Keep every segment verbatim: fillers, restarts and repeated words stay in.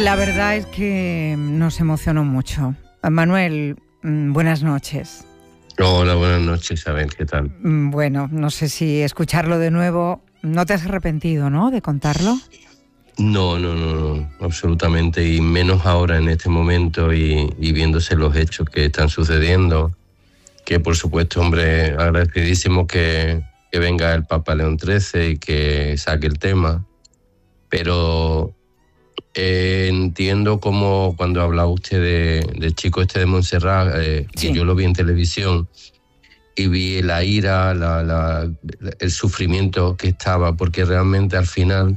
La verdad es que nos emocionó mucho. Manuel, buenas noches. Hola, buenas noches, Isabel, ¿qué tal? Bueno, no sé si escucharlo de nuevo, ¿no te has arrepentido, no, de contarlo? No, no, no, no, absolutamente, y menos ahora en este momento y, y viéndose los hechos que están sucediendo, que por supuesto, hombre, agradecidísimo que, que venga el Papa León trece y que saque el tema, pero eh, entiendo como cuando hablaba usted de, del chico este de Montserrat, eh, sí. que yo lo vi en televisión, y vi la ira, la, la, el sufrimiento que estaba, porque realmente al final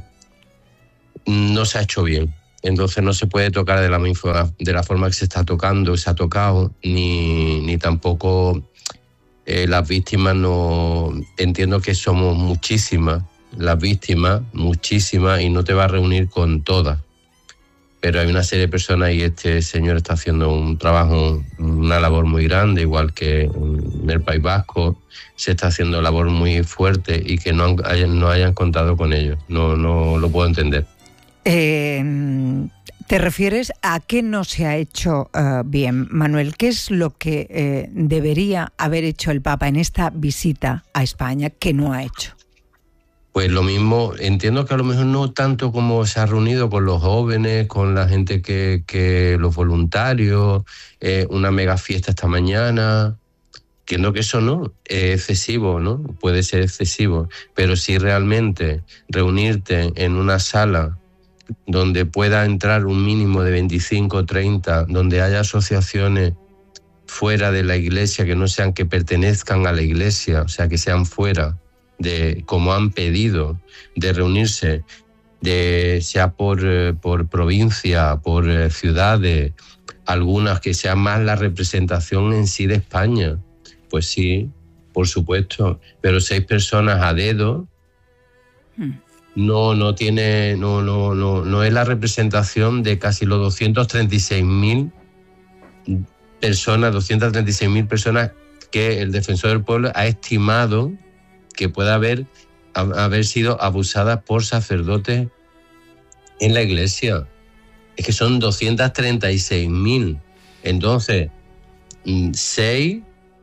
no se ha hecho bien. Entonces no se puede tocar de la, de la forma que se está tocando, se ha tocado, ni, ni tampoco eh, las víctimas. No entiendo que somos muchísimas, las víctimas, muchísimas, y no te vas a reunir con todas. Pero hay una serie de personas y este señor está haciendo un trabajo, una labor muy grande, igual que en el País Vasco se está haciendo labor muy fuerte y que no hayan, no hayan contado con ellos. No, no lo puedo entender. Eh, ¿Te refieres a qué no se ha hecho uh, bien, Manuel? ¿Qué es lo que eh, debería haber hecho el Papa en esta visita a España que no ha hecho? Pues lo mismo, entiendo que a lo mejor no tanto como se ha reunido con los jóvenes, con la gente que, que los voluntarios, eh, una mega fiesta esta mañana. Entiendo que eso no es excesivo, ¿no? Puede ser excesivo, pero si realmente reunirte en una sala donde pueda entrar un mínimo de veinticinco o treinta, donde haya asociaciones fuera de la iglesia que no sean que pertenezcan a la iglesia, o sea, que sean fuera, de como han pedido, de reunirse, de sea por, por provincia, por ciudades, algunas que sean más la representación en sí de España. Pues sí, por supuesto, pero seis personas a dedo hmm. no, no tiene, no, no, no, no es la representación de casi los doscientos treinta y seis mil personas, doscientas treinta y seis mil personas que el Defensor del Pueblo ha estimado que pueda haber, haber sido abusadas por sacerdotes en la iglesia. Es que son doscientas treinta y seis mil. Entonces, seis,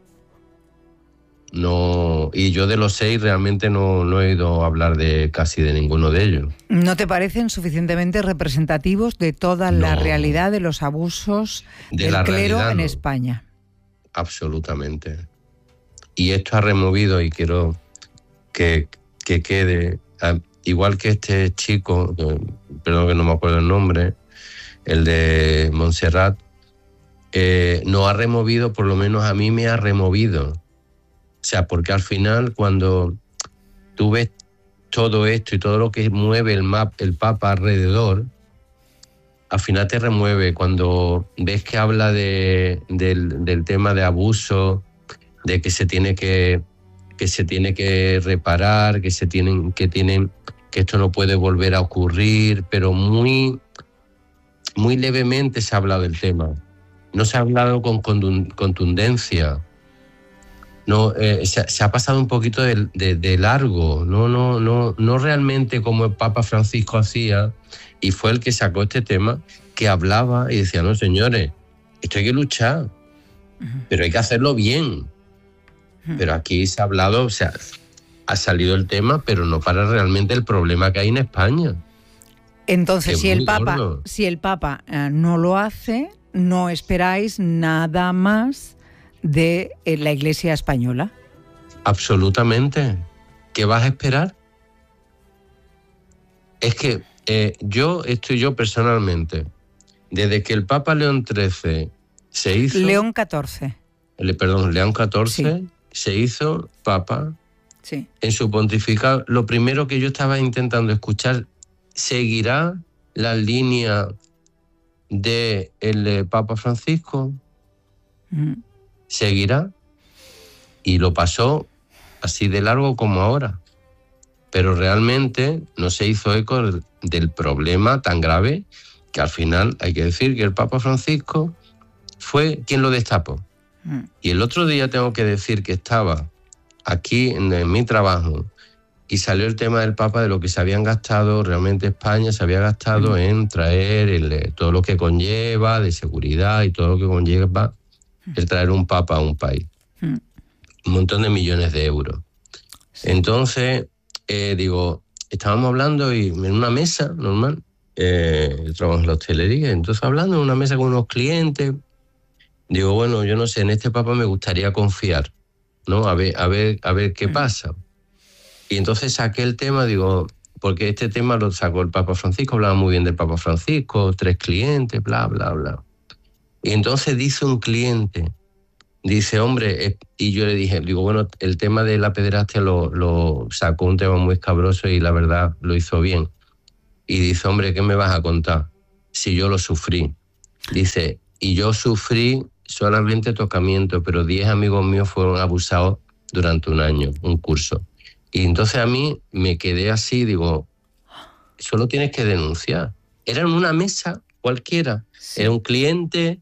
no, y yo de los seis realmente no, no he oído hablar de casi de ninguno de ellos. ¿No te parecen suficientemente representativos de toda no, la realidad de los abusos de del clero realidad, en no. España? Absolutamente. Y esto ha removido, y quiero que, que quede, igual que este chico, perdón que no me acuerdo el nombre, el de Montserrat, eh, no ha removido, por lo menos a mí me ha removido. O sea, porque al final cuando tú ves todo esto y todo lo que mueve el, map, el Papa alrededor, al final te remueve. Cuando ves que habla de, del, del tema de abuso, de que se tiene que que se tiene que reparar, que se tienen, que tienen, que esto no puede volver a ocurrir, pero muy, muy levemente se ha hablado del tema. No se ha hablado con contundencia. No, eh, se, se ha pasado un poquito de, de, de largo. No, no, no, no realmente como el Papa Francisco hacía, y fue el que sacó este tema, que hablaba y decía, no, señores, esto hay que luchar, pero hay que hacerlo bien. Pero aquí se ha hablado, o sea, ha salido el tema, pero no para realmente el problema que hay en España. Entonces, si el Papa, si el Papa eh, no lo hace, no esperáis nada más de eh, la Iglesia española. Absolutamente. ¿Qué vas a esperar? Es que eh, yo estoy yo personalmente, desde que el Papa León trece se hizo... León catorce. El, perdón, León catorce... Sí. Se hizo Papa, sí. En su pontificado, lo primero que yo estaba intentando escuchar, ¿seguirá la línea del de Papa Francisco? Mm. ¿Seguirá? Y lo pasó así de largo como ahora. Pero realmente no se hizo eco del, del problema tan grave que al final hay que decir que el Papa Francisco fue quien lo destapó. Y el otro día tengo que decir que estaba aquí en, en mi trabajo y salió el tema del Papa, de lo que se habían gastado, realmente España se había gastado en traer el, todo lo que conlleva de seguridad y todo lo que conlleva el traer un Papa a un país. Un montón de millones de euros. Entonces, eh, digo, estábamos hablando y en una mesa normal, eh, yo trabajo en la hostelería, entonces hablando en una mesa con unos clientes, digo, bueno, yo no sé, en este Papa me gustaría confiar, ¿no? A ver, a ver, a ver qué pasa. Y entonces saqué el tema, digo, porque este tema lo sacó el Papa Francisco, hablaba muy bien del Papa Francisco, tres clientes, bla, bla, bla. Y entonces dice un cliente, dice, hombre, eh, y yo le dije, digo, bueno, el tema de la pederastia lo, lo sacó un tema muy escabroso y la verdad lo hizo bien. Y dice, hombre, ¿qué me vas a contar? Si yo lo sufrí. Dice, y yo sufrí solamente tocamiento, pero diez amigos míos fueron abusados durante un año, un curso. Y entonces a mí me quedé así, digo, solo tienes que denunciar. Era en una mesa cualquiera, sí. Era un cliente,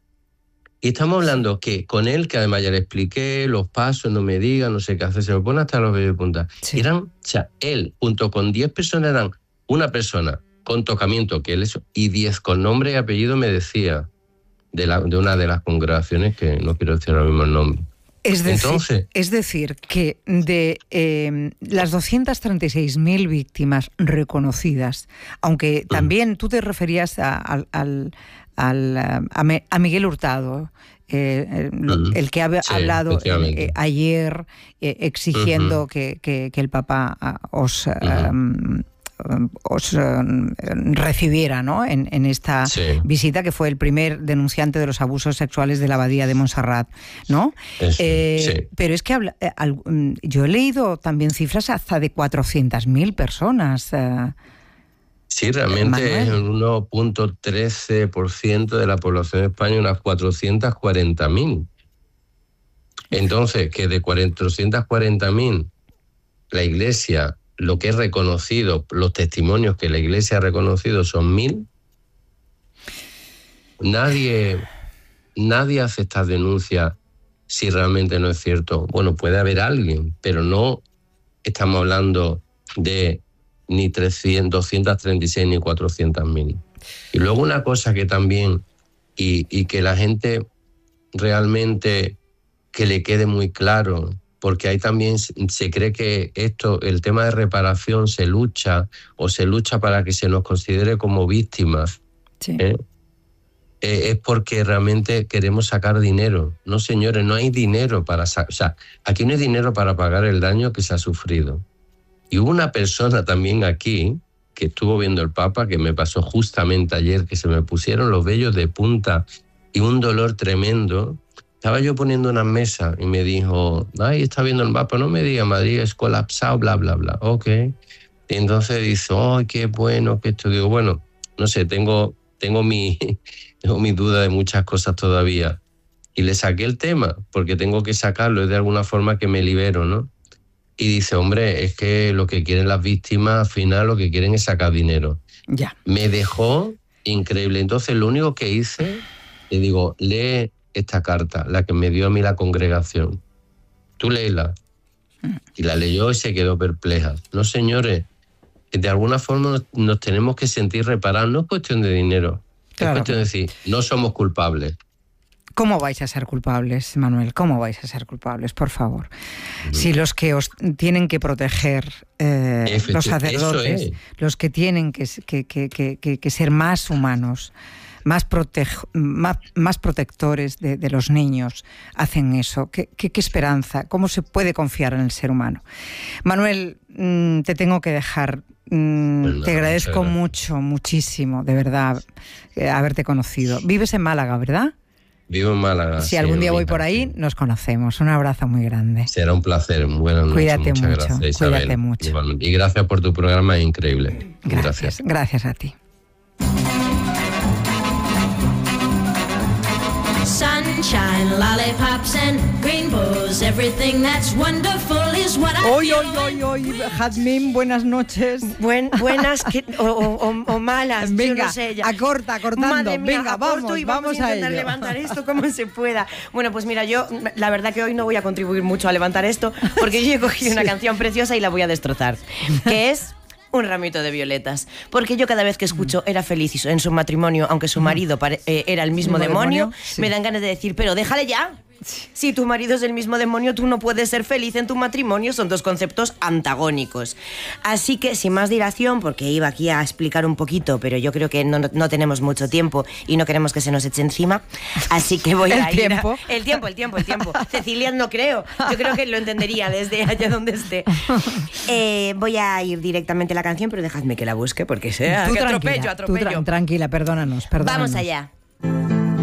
y estamos hablando que con él, que además ya le expliqué los pasos, no me diga, no sé qué hacer, se me pone hasta los vellos de punta. Sí. Eran, o sea, él junto con diez personas eran una persona con tocamiento, que él eso, y diez con nombre y apellido me decía, de, la, de una de las congregaciones, que no quiero decir ahora mismo el nombre. Es decir, Entonces, es decir, que de eh, las doscientas treinta y seis mil víctimas reconocidas, aunque también tú te referías a, al, al, al, a, Me, a Miguel Hurtado, eh, el, uh-huh. el que ha sí, hablado eh, ayer eh, exigiendo uh-huh. que, que, que el Papa os... Uh-huh. um, os eh, recibiera, ¿no? en, en esta sí. visita, que fue el primer denunciante de los abusos sexuales de la abadía de Montserrat, ¿no? Eso, eh, sí. Pero es que habla, eh, al, yo he leído también cifras hasta de cuatrocientas mil personas. Eh, sí, realmente Manuel. Es el uno punto trece por ciento de la población de España, unas cuatrocientas cuarenta mil. Entonces, que de cuatrocientas cuarenta mil la Iglesia, lo que es reconocido, los testimonios que la Iglesia ha reconocido son mil, nadie, nadie hace estas denuncias si realmente no es cierto. Bueno, puede haber alguien, pero no estamos hablando de ni trescientas, doscientas treinta y seis ni cuatrocientas mil. Y luego una cosa que también, y, y que la gente realmente que le quede muy claro, porque ahí también se cree que esto, el tema de reparación se lucha o se lucha para que se nos considere como víctimas. Sí. ¿eh? Eh, es porque realmente queremos sacar dinero. No, señores, no hay dinero para... Sa- o sea, aquí no hay dinero para pagar el daño que se ha sufrido. Y hubo una persona también aquí que estuvo viendo el Papa, que me pasó justamente ayer, que se me pusieron los vellos de punta y un dolor tremendo. Estaba yo poniendo una mesa y me dijo, ay, está viendo el mapa, no me diga, Madrid es colapsado, bla, bla, bla. Ok. Y entonces dice, ay, qué bueno que esto. Digo, bueno, no sé, tengo, tengo, mi, tengo mi duda de muchas cosas todavía. Y le saqué el tema, porque tengo que sacarlo, es de alguna forma que me libero, ¿no? Y dice, hombre, es que lo que quieren las víctimas, al final lo que quieren es sacar dinero. Ya. Me dejó increíble. Entonces lo único que hice, le digo, lee esta carta, la que me dio a mí la congregación. Tú léela. Y la leyó y se quedó perpleja. No, señores, de alguna forma nos, nos tenemos que sentir reparados. No es cuestión de dinero. Claro. Es cuestión de decir, no somos culpables. ¿Cómo vais a ser culpables, Manuel? ¿Cómo vais a ser culpables, por favor? Mm. Si los que os tienen que proteger, eh, los sacerdotes, es. los que tienen que, que, que, que, que ser más humanos, Más, protej, más, más protectores de, de los niños, hacen eso. ¿Qué, qué, ¿Qué esperanza? ¿Cómo se puede confiar en el ser humano? Manuel, mmm, te tengo que dejar. Mmm, pues nada, te agradezco mucho, muchísimo, de verdad, eh, haberte conocido. Vives en Málaga, ¿verdad? Vivo en Málaga. Si sí, algún día voy por ahí, sí. Nos conocemos. Un abrazo muy grande. Será un placer. Buenas noches. Cuídate Muchas mucho. Gracias, Isabel. Cuídate mucho. Y gracias por tu programa, es increíble. Gracias. Gracias, gracias a ti. Sun sunshine, lollipops and rainbows. Everything that's wonderful is what I Hoy, feel. hoy, hoy, hoy, Jazmín, buenas noches. Buen, buenas que, o, o, o malas, Venga, yo no sé ya. acorta, acortando. Madre mía, Venga, acorto vamos, y vamos vamos a a intentar ello. levantar esto como se pueda. Bueno, pues mira, yo la verdad que hoy no voy a contribuir mucho a levantar esto, porque yo he cogido una canción preciosa y la voy a destrozar, que es Un ramito de violetas. Porque yo cada vez que escucho Era feliz en su matrimonio, aunque su marido pare- eh, era el mismo ¿Mismo demonio, demonio? Sí. me dan ganas de decir, pero déjale ya. Si tu marido es el mismo demonio, tú no puedes ser feliz en tu matrimonio. Son dos conceptos antagónicos. Así que, sin más dilación, porque iba aquí a explicar un poquito, pero yo creo que no, no tenemos mucho tiempo y no queremos que se nos eche encima. Así que voy El a ir a- tiempo. el tiempo, el tiempo, el tiempo. Cecilia no creo. Yo creo que lo entendería desde allá donde esté. Eh, voy a ir directamente a la canción, pero dejadme que la busque porque sea Tú que tranquila, atropello, tú atropello. tra- tranquila, perdónanos, perdónanos. Vamos allá.